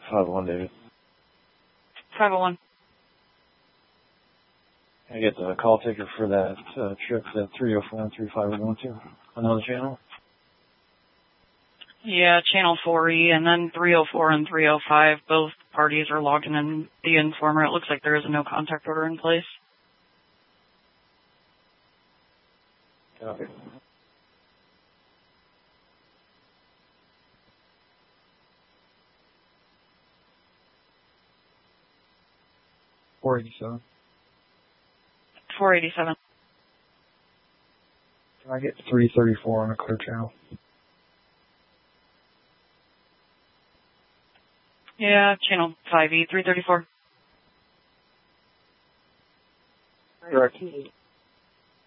501, David. 501. Can I get the call ticker for that trip that 304 and 35 are going to? Another channel? Yeah, channel 4E, and then 304 and 305, both parties are logging in the informer. It looks like there is a no contact order in place. Okay. $487. 487. Can I get 334 on a clear channel? Yeah, channel 5E, 334. Direct.